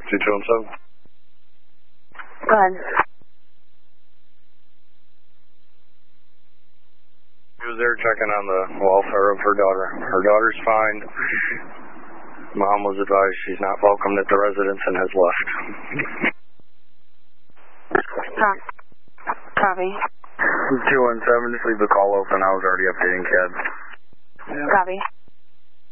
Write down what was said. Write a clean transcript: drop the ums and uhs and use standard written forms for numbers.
217. Go ahead. He was there checking on the welfare of her daughter. Her daughter's fine. Mom was advised she's not welcomed at the residence and has left. Copy. 217, just leave the call open. I was already updating CAD. Copy.